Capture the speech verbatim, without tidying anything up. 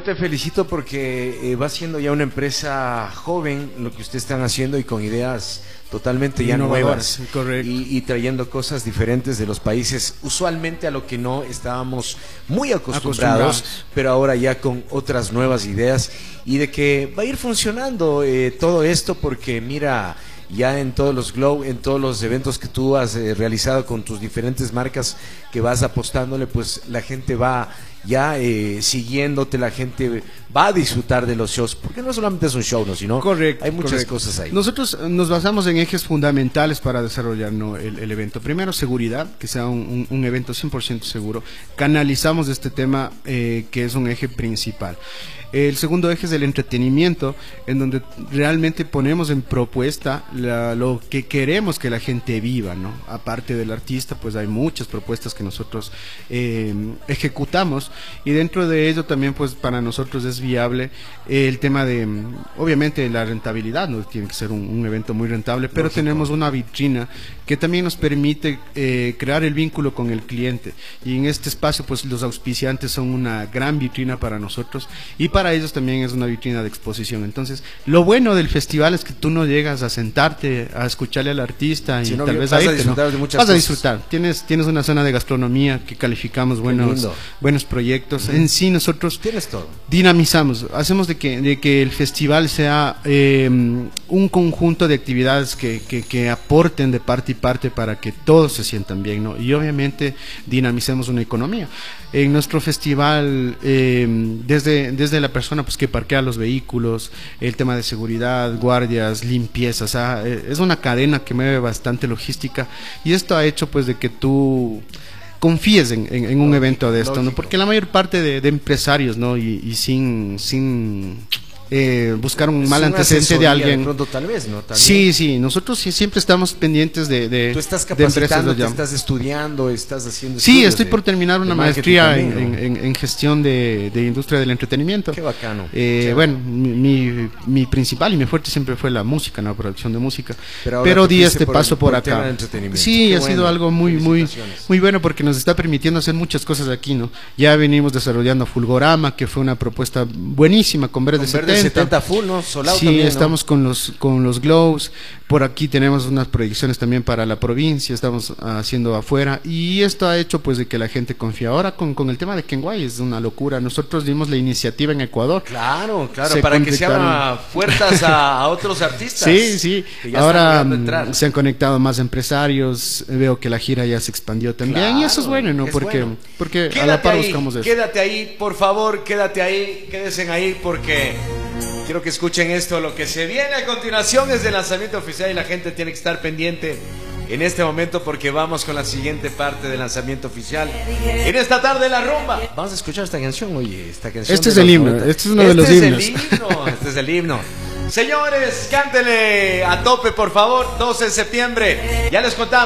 yo te felicito porque eh, va siendo ya una empresa joven lo que ustedes están haciendo y con ideas totalmente ya nuevas, correcto. Y, y trayendo cosas diferentes de los países, usualmente a lo que no estábamos muy acostumbrados, acostumbrados. Pero ahora ya con otras nuevas ideas y de que va a ir funcionando eh, todo esto porque mira, ya en todos los Glow, en todos los eventos que tú has eh, realizado con tus diferentes marcas que vas apostándole, pues la gente va ya eh, siguiéndote, la gente va a disfrutar de los shows, porque no solamente es un show, ¿no? Sino correcto, hay muchas correcto. cosas ahí. Nosotros nos basamos en ejes fundamentales para desarrollar, ¿no? el, el evento. Primero, seguridad, que sea un, un, un evento cien por ciento seguro. Canalizamos este tema eh, que es un eje principal. El segundo eje es el entretenimiento, en donde realmente ponemos en propuesta la, lo que queremos que la gente viva, ¿no? Aparte del artista, pues hay muchas propuestas que nosotros eh, ejecutamos, y dentro de ello también, pues para nosotros es viable eh, el tema de, obviamente, la rentabilidad, no tiene que ser un, un evento muy rentable, pero Lógico. Tenemos una vitrina que también nos permite eh, crear el vínculo con el cliente, y en este espacio, pues los auspiciantes son una gran vitrina para nosotros, y para Para ellos también es una vitrina de exposición. Entonces, lo bueno del festival es que tú no llegas a sentarte a escucharle al artista y no, tal vez vas a irte, a disfrutar ¿no? de muchas vas cosas. a disfrutar. Tienes, tienes una zona de gastronomía que calificamos buenos, buenos proyectos. Uh-huh. En sí, nosotros tienes todo. Dinamizamos, hacemos de que, de que el festival sea eh, un conjunto de actividades que, que, que aporten de parte y parte para que todos se sientan bien, ¿no? Y obviamente dinamicemos una economía. En nuestro festival, eh, desde, desde la persona pues que parquea los vehículos, el tema de seguridad, guardias, limpieza, o sea, es una cadena que mueve bastante logística, y esto ha hecho pues de que tú confíes en, en, en un evento de esto, ¿no? Porque la mayor parte de, de empresarios, ¿no? Y, y sin, sin eh, buscar un es mal antecedente de alguien. De pronto, tal vez, ¿no? También. Sí, sí, nosotros sí, siempre estamos pendientes de, de Tú estás capacitando, te estás estudiando, estás haciendo Sí, estoy de, por terminar una maestría también, en, ¿no? en, en gestión de, de industria del entretenimiento. Qué bacano. Eh, Qué bueno, mi, mi principal y mi fuerte siempre fue la música, la producción de música. Pero, Pero di este por paso el, por, por acá. Sí, Qué ha bueno. sido algo muy, muy, muy bueno porque nos está permitiendo hacer muchas cosas aquí, ¿no? Ya venimos desarrollando Fulgorama, que fue una propuesta buenísima con Verde setenta. setenta full, ¿no? Solao sí, también, estamos ¿no? con los con los Glows. Por aquí tenemos unas proyecciones también para la provincia, estamos haciendo afuera, y esto ha hecho pues de que la gente confíe. Ahora con, con el tema de Kenway es una locura. Nosotros dimos la iniciativa en Ecuador. Claro, claro, se para que se abran puertas a, a otros artistas. Sí, sí. Ahora se han conectado más empresarios, veo que la gira ya se expandió también, claro, y eso es bueno, ¿no? Es porque, bueno. porque a la par ahí, buscamos eso. Quédate ahí, por favor, quédate ahí, quédense ahí porque quiero que escuchen esto. Lo que se viene a continuación es el lanzamiento oficial y la gente tiene que estar pendiente en este momento porque vamos con la siguiente parte del lanzamiento oficial en esta tarde de la rumba. Vamos a escuchar esta canción, oye, esta canción. Este es el himno, este es uno este de los es himnos. El himno. Este es el himno. Señores, cántele a tope, por favor, doce de septiembre. Ya les contamos.